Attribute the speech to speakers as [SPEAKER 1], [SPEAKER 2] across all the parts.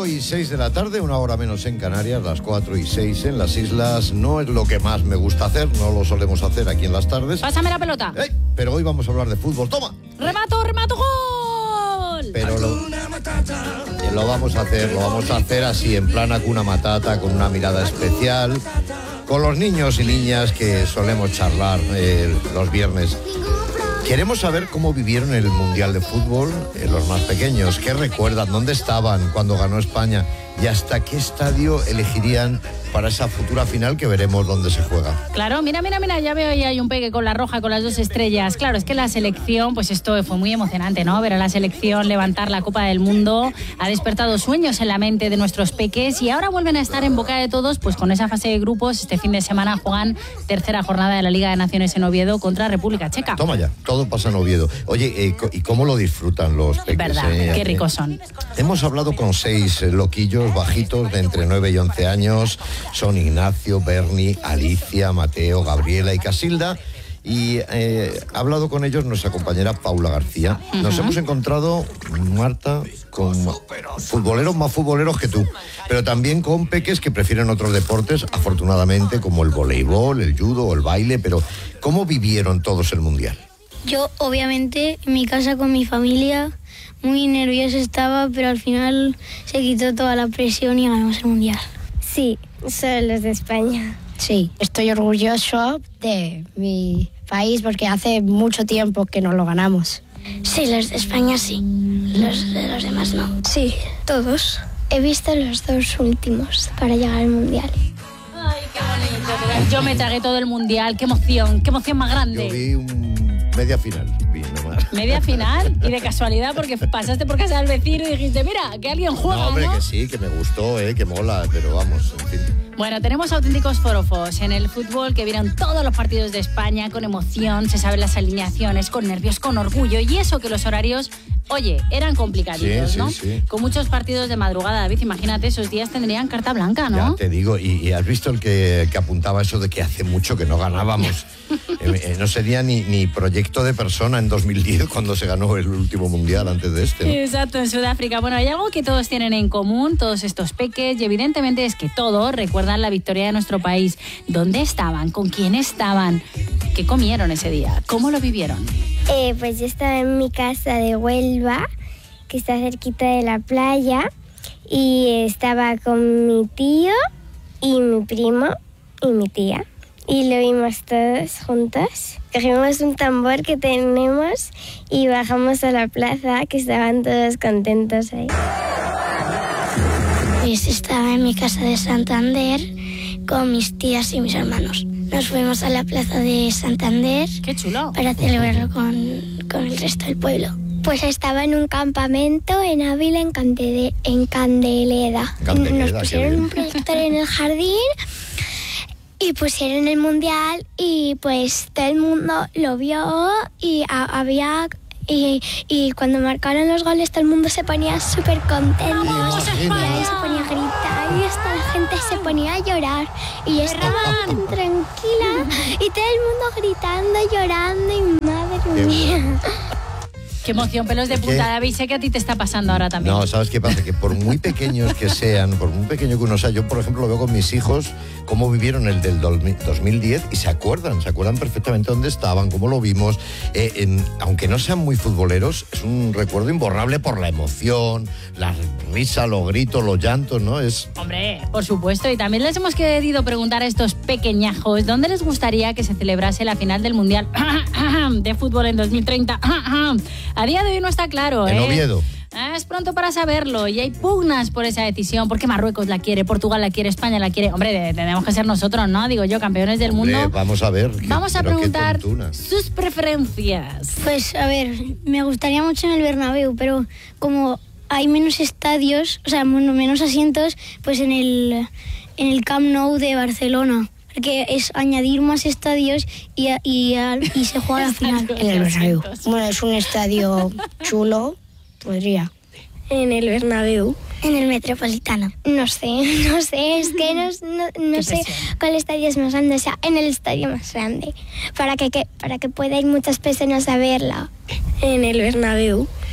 [SPEAKER 1] 4:06 de la tarde, una hora menos en Canarias, las 4:06 en las islas. No es lo que más me gusta hacer, no lo solemos hacer aquí en las tardes.
[SPEAKER 2] Pásame la pelota.
[SPEAKER 1] Pero hoy vamos a hablar de fútbol. ¡Toma!
[SPEAKER 2] ¡Remato, gol!
[SPEAKER 1] Pero lo vamos a hacer así, en plan Hakuna Matata, con una mirada especial, con los niños y niñas que solemos charlar los viernes. Queremos saber cómo vivieron el Mundial de Fútbol los más pequeños, qué recuerdan, dónde estaban cuando ganó España y hasta qué estadio elegirían para esa futura final que veremos dónde se juega.
[SPEAKER 2] Claro, mira, ya veo ahí hay un peque con la roja, con las 2 estrellas. Claro, es que la selección, pues esto fue muy emocionante, ¿no? Ver a la selección levantar la Copa del Mundo ha despertado sueños en la mente de nuestros peques y ahora vuelven a estar en boca de todos, pues con esa fase de grupos. Este fin de semana juegan tercera jornada de la Liga de Naciones en Oviedo contra República Checa.
[SPEAKER 1] Toma ya, todo pasa en Oviedo. Oye, ¿y cómo lo disfrutan los peques?
[SPEAKER 2] Verdad, qué ricos son.
[SPEAKER 1] Hemos hablado con 6 loquillos bajitos de entre 9 y 11 años. Son Ignacio, Berni, Alicia, Mateo, Gabriela y Casilda. Y ha hablado con ellos nuestra compañera Paula García. Nos hemos encontrado, Marta, con futboleros más futboleros que tú, pero también con peques que prefieren otros deportes, afortunadamente, como el voleibol, el judo o el baile. Pero ¿cómo vivieron todos el Mundial?
[SPEAKER 3] Yo, obviamente, en mi casa con mi familia, muy nerviosa estaba, pero al final se quitó toda la presión y ganamos el Mundial.
[SPEAKER 4] Sí, son los de España.
[SPEAKER 5] Sí, estoy orgulloso de mi país porque hace mucho tiempo que no lo ganamos.
[SPEAKER 3] Sí, los de España sí, los de los demás no.
[SPEAKER 4] Sí, todos. He visto los 2 últimos para llegar al Mundial.
[SPEAKER 2] Ay, qué bonito. Yo me tragué todo el Mundial, qué emoción más grande.
[SPEAKER 1] Yo vi media final.
[SPEAKER 2] ¿Media final? Y de casualidad, porque pasaste por casa del vecino y dijiste, mira, que alguien juega,
[SPEAKER 1] No, hombre,
[SPEAKER 2] ¿no?
[SPEAKER 1] que sí, que me gustó, que mola, pero vamos, en fin.
[SPEAKER 2] Bueno, tenemos auténticos forofos en el fútbol que vieron todos los partidos de España con emoción, se saben las alineaciones, con nervios, con orgullo, y eso que los horarios, oye, eran complicaditos,
[SPEAKER 1] sí,
[SPEAKER 2] ¿no?
[SPEAKER 1] Sí.
[SPEAKER 2] Con muchos partidos de madrugada, David, imagínate, esos días tendrían carta blanca, ¿no?
[SPEAKER 1] Ya te digo, y has visto el que apuntaba eso de que hace mucho que no ganábamos. No sería ni proyecto de persona en 2010 cuando se ganó el último Mundial antes de este, ¿no?
[SPEAKER 2] Exacto, en Sudáfrica. Bueno, hay algo que todos tienen en común, todos estos peques, y evidentemente es que todos recuerdan la victoria de nuestro país. ¿Dónde estaban? ¿Con quién estaban? ¿Qué comieron ese día? ¿Cómo lo vivieron?
[SPEAKER 4] Pues yo estaba en mi casa de Huelva, que está cerquita de la playa, y estaba con mi tío y mi primo y mi tía. Y lo vimos todos juntos. Cogimos un tambor que tenemos y bajamos a la plaza, que estaban todos contentos ahí.
[SPEAKER 3] Pues estaba en mi casa de Santander con mis tías y mis hermanos. Nos fuimos a la plaza de Santander.
[SPEAKER 2] ¡Qué chulo!
[SPEAKER 3] Para celebrarlo con el resto del pueblo.
[SPEAKER 4] Pues estaba en un campamento en Ávila, en Candeleda. Nos pusieron un proyector en el jardín y pusieron el Mundial y pues todo el mundo lo vio y había... Y cuando marcaron los goles todo el mundo se ponía súper contento. Y ahí se ponía a gritar y hasta la gente se ponía a llorar. Y yo estaba tan tranquila y todo el mundo gritando, llorando y madre mía.
[SPEAKER 2] Qué emoción, pelos de punta, David. Sé que a ti te está pasando ahora también.
[SPEAKER 1] No, ¿sabes qué pasa? Que por muy pequeños que sean, por muy pequeño que uno sea, yo, por ejemplo, lo veo con mis hijos, cómo vivieron el del 2010 y se acuerdan perfectamente dónde estaban, cómo lo vimos. Aunque no sean muy futboleros, es un recuerdo imborrable por la emoción, la risa, los gritos, los llantos, ¿no?
[SPEAKER 2] Hombre, por supuesto. Y también les hemos querido preguntar a estos pequeñajos dónde les gustaría que se celebrase la final del Mundial de fútbol en 2030. A día de hoy no está claro,
[SPEAKER 1] En Oviedo.
[SPEAKER 2] Es pronto para saberlo y hay pugnas por esa decisión, porque Marruecos la quiere, Portugal la quiere, España la quiere. Hombre, tenemos que ser nosotros, ¿no? Digo yo, campeones del mundo.
[SPEAKER 1] Vamos a ver.
[SPEAKER 2] Vamos a preguntar sus preferencias.
[SPEAKER 3] Pues, a ver, me gustaría mucho en el Bernabéu, pero como hay menos estadios, o sea, menos asientos, pues en el Camp Nou de Barcelona. Que es añadir más estadios y se juega la final.
[SPEAKER 5] En el Bernabéu. Bueno, es un estadio chulo, podría.
[SPEAKER 4] En el Bernabéu.
[SPEAKER 3] En el Metropolitano.
[SPEAKER 4] No sé, es que no sé cuál estadio es más grande, o sea, en el estadio más grande, para que pueda ir muchas personas a verla. En el Bernabéu.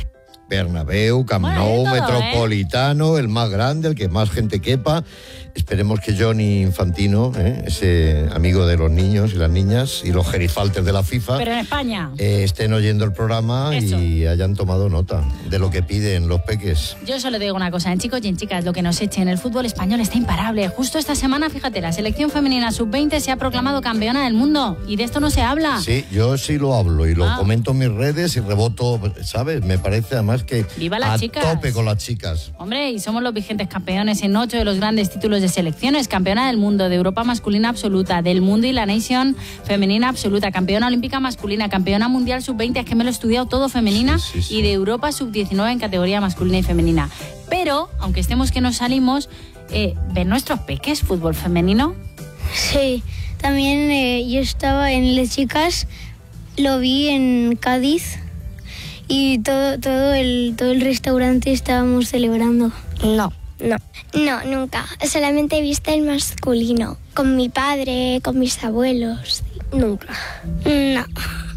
[SPEAKER 1] Bernabéu, Camp Nou, Metropolitano, el más grande, el que más gente quepa. Esperemos que Johnny Infantino, ese amigo de los niños y las niñas y los gerifaltes de la FIFA,
[SPEAKER 2] pero en España,
[SPEAKER 1] estén oyendo el programa y hayan tomado nota de lo que piden los peques.
[SPEAKER 2] Yo solo digo una cosa, en chicos y en chicas, lo que nos echen, el fútbol español está imparable. Justo esta semana, fíjate, la selección femenina sub-20 se ha proclamado campeona del mundo y de esto no se habla.
[SPEAKER 1] Sí, yo sí lo hablo y lo comento en mis redes y reboto, ¿sabes? Me parece además que
[SPEAKER 2] ¡viva las chicas!
[SPEAKER 1] Tope con las chicas.
[SPEAKER 2] Hombre, y somos los vigentes campeones en 8 de los grandes títulos de selecciones, campeona del mundo, de Europa masculina absoluta, del mundo y la Nation femenina absoluta, campeona olímpica masculina, campeona mundial sub-20, es que me lo he estudiado todo femenina, y de Europa sub-19 en categoría masculina y femenina. Pero, aunque estemos que nos salimos, ¿ven nuestros peques fútbol femenino?
[SPEAKER 3] Sí, también yo estaba en las chicas, lo vi en Cádiz y todo el restaurante estábamos celebrando.
[SPEAKER 5] No,
[SPEAKER 4] nunca. Solamente he visto el masculino. Con mi padre, con mis abuelos. Nunca. No.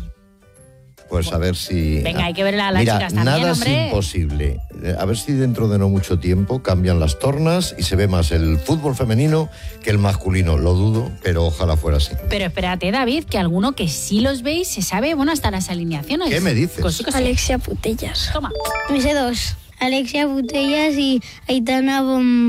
[SPEAKER 1] Pues a ver si...
[SPEAKER 2] Venga, hay que ver a las chicas también,
[SPEAKER 1] nada
[SPEAKER 2] hombre.
[SPEAKER 1] Es imposible. A ver si dentro de no mucho tiempo cambian las tornas y se ve más el fútbol femenino que el masculino. Lo dudo, pero ojalá fuera así.
[SPEAKER 2] Pero espérate, David, que alguno que sí los veis se sabe, bueno, hasta las alineaciones.
[SPEAKER 1] ¿Qué me dices?
[SPEAKER 2] Cosí.
[SPEAKER 4] Alexia Putellas.
[SPEAKER 2] Toma.
[SPEAKER 3] Me sé dos. Alexia Putellas y Aitana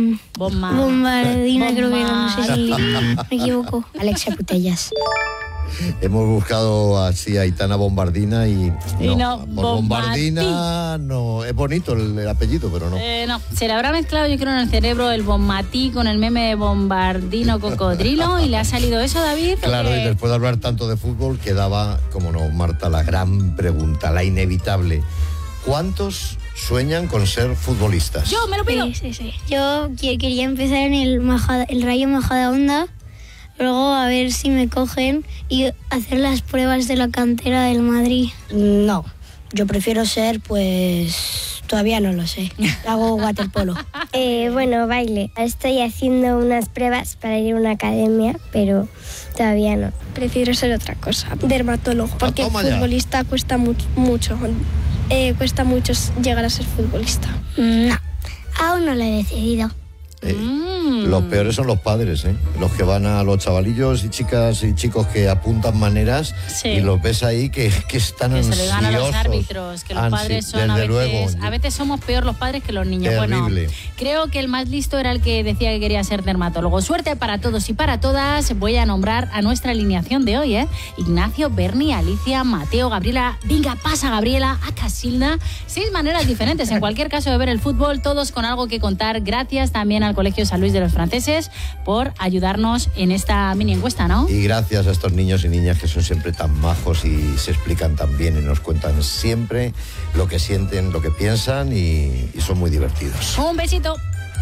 [SPEAKER 3] Bombardina, creo que era, no sé si me equivoco.
[SPEAKER 5] Alexia Putellas.
[SPEAKER 1] Hemos buscado así a Aitana Bombardina y
[SPEAKER 2] no,
[SPEAKER 1] Bombardina no, es bonito el apellido, pero no.
[SPEAKER 2] No, se le habrá mezclado yo creo en el cerebro el Bonmatí con el meme de Bombardino Cocodrilo y le ha salido eso, David.
[SPEAKER 1] Claro, y después de hablar tanto de fútbol quedaba, como no, Marta, la gran pregunta, la inevitable. ¿Cuántos sueñan con ser futbolistas?
[SPEAKER 2] Yo me lo pido.
[SPEAKER 3] Sí. Yo quería empezar en el Rayo Majadahonda, luego a ver si me cogen y hacer las pruebas de la cantera del Madrid.
[SPEAKER 5] No, yo prefiero ser, pues, todavía no lo sé. Hago waterpolo.
[SPEAKER 4] Bueno, baile. Estoy haciendo unas pruebas para ir a una academia, pero todavía no. Prefiero ser otra cosa, dermatólogo, porque futbolista cuesta mucho. Cuesta mucho llegar a ser futbolista.
[SPEAKER 3] No, aún no lo he decidido.
[SPEAKER 1] Los peores son los padres, los que van a los chavalillos y chicas y chicos que apuntan maneras y los ves ahí que están ansiosos.
[SPEAKER 2] Que se le dan a los árbitros, que los padres son a veces somos peor los padres que los niños.
[SPEAKER 1] Terrible.
[SPEAKER 2] Bueno, creo que el más listo era el que decía que quería ser dermatólogo. Suerte para todos y para todas. Voy a nombrar a nuestra alineación de hoy, Ignacio, Berni, Alicia, Mateo, Gabriela, venga, pasa Gabriela, a Casilda. 6 maneras diferentes, en cualquier caso, de ver el fútbol, todos con algo que contar. Gracias también al Colegio San Luis de los Franceses por ayudarnos en esta mini encuesta, ¿no?
[SPEAKER 1] Y gracias a estos niños y niñas que son siempre tan majos y se explican tan bien y nos cuentan siempre lo que sienten, lo que piensan y son muy divertidos.
[SPEAKER 2] Un besito.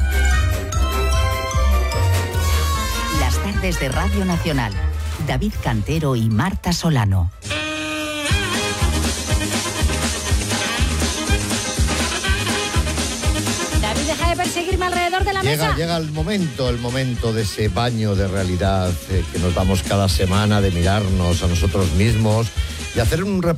[SPEAKER 6] Las tardes de Radio Nacional. David Cantero y Marta Solano.
[SPEAKER 2] Deja de perseguirme alrededor de la mesa.
[SPEAKER 1] Llega el momento de ese baño de realidad que nos damos cada semana, de mirarnos a nosotros mismos y hacer un